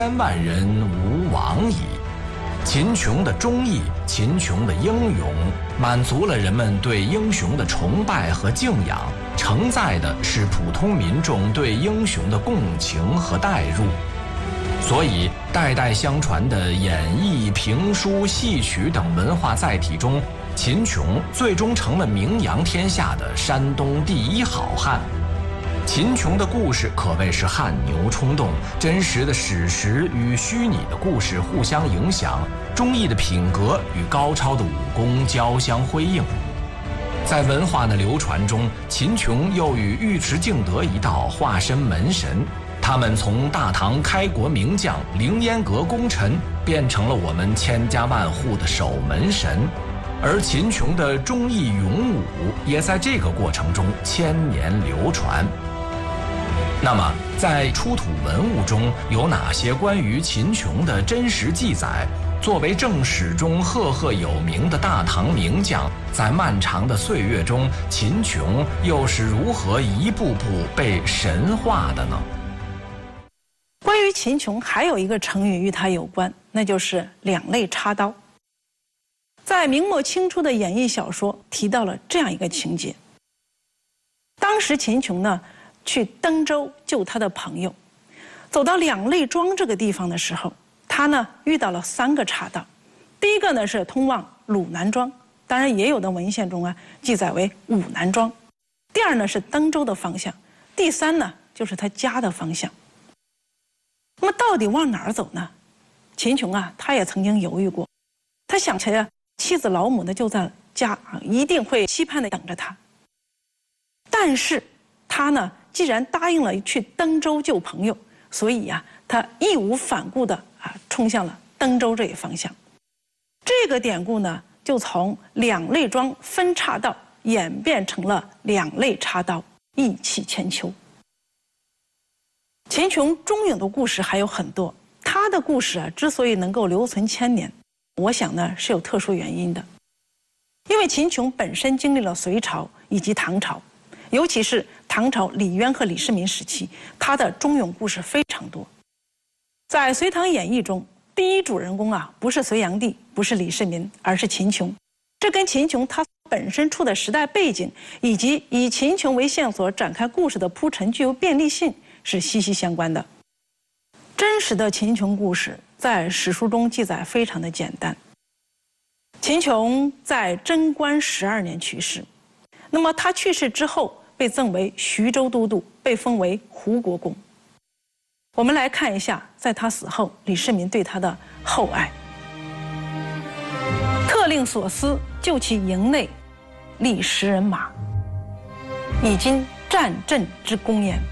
3万人吾往矣。秦琼的忠义，秦琼的英勇，满足了人们对英雄的崇拜和敬仰，承载的是普通民众对英雄的共情和代入。所以，代代相传的演义、评书、戏曲等文化载体中，秦琼最终成了名扬天下的山东第一好汉。秦琼的故事可谓是汗牛充栋，真实的史实与虚拟的故事互相影响，忠义的品格与高超的武功交相辉映。在文化的流传中，秦琼又与尉迟敬德一道化身门神。他们从大唐开国名将凌烟阁功臣，变成了我们千家万户的守门神。而秦琼的忠义勇武，也在这个过程中千年流传。那么，在出土文物中有哪些关于秦琼的真实记载？作为正史中赫赫有名的大唐名将，在漫长的岁月中，秦琼又是如何一步步被神化的呢？ 关于秦琼，还有一个成语与他有关，那就是两肋插刀。在明末清初的演义小说提到了这样一个情节：当时秦琼呢去登州救他的朋友，走到两肋庄这个地方的时候，他呢遇到了3个岔道。第一个呢是通往鲁南庄，当然也有的文献中记载为武南庄。第二呢是登州的方向，第3呢就是他家的方向。那么到底往哪儿走呢？秦琼他也曾经犹豫过，他想起来妻子老母呢就在家一定会期盼地等着他。但是他呢既然答应了去登州救朋友，所以他义无反顾地冲向了登州这一方向。这个典故呢就从两肋庄分岔道演变成了两肋插刀，义气千秋。秦琼忠勇的故事还有很多，他的故事之所以能够留存千年，我想呢是有特殊原因的。因为秦琼本身经历了隋朝以及唐朝，尤其是唐朝李渊和李世民时期，他的忠勇故事非常多。在《隋唐演义》中，第一主人公不是隋炀帝，不是李世民，而是秦琼。这跟秦琼他本身处的时代背景，以及以秦琼为线索展开故事的铺陈具有便利性，是息息相关的。真实的秦琼故事在史书中记载非常的简单。秦琼在贞观12年去世，那么他去世之后被赠为徐州都督，被封为胡国公。我们来看一下，在他死后，李世民对他的厚爱。特令所思就其营内立10人马，以今战阵之功焉。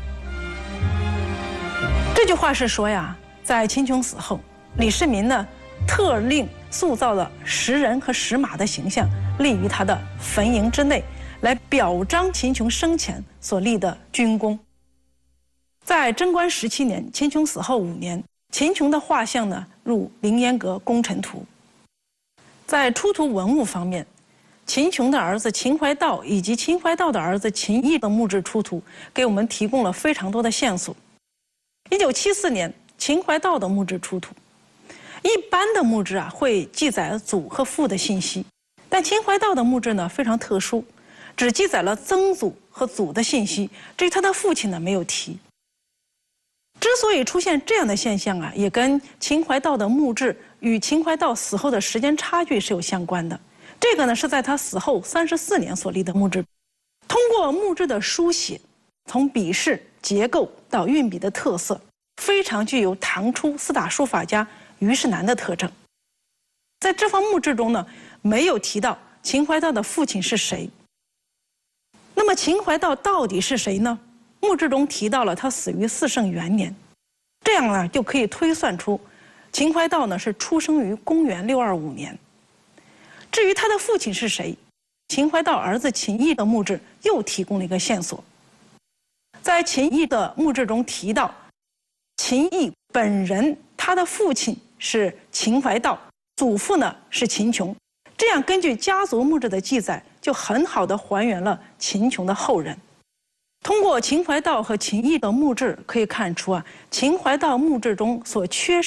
这句话是说在秦琼死后，李世民呢特令塑造了10人和10马的形象，立于他的坟茔之内，来表彰秦琼生前所立的军功。在贞观17年，秦琼死后5年，秦琼的画像呢入凌烟阁功臣图。在出土文物方面，秦琼的儿子秦怀道以及秦怀道的儿子秦毅的墓志出土，给我们提供了非常多的线索。1974年，秦怀道的墓志出土。一般的墓志会记载祖和父的信息，但秦怀道的墓志呢非常特殊，只记载了曾祖和祖的信息，至于他的父亲呢没有提。之所以出现这样的现象也跟秦怀道的墓志与秦怀道死后的时间差距是有相关的。这个呢是在他死后34年所立的墓志。通过墓志的书写，从笔势、结构到运笔的特色，非常具有唐初4大书法家虞世南的特征。在这方墓志中呢，没有提到秦怀道的父亲是谁。那么秦怀道到底是谁呢？墓志中提到了他死于4圣元年，这样呢就可以推算出秦怀道呢是出生于公元625年。至于他的父亲是谁，秦怀道儿子秦毅的墓志又提供了一个线索。在秦毅的墓志中提到，秦毅本人他的父亲是秦怀道，祖父呢是秦琼。这样根据家族墓志的记载，就很好地还原了秦琼的后人。通过秦怀道和秦毅的墓志可以看出秦怀道墓志中所缺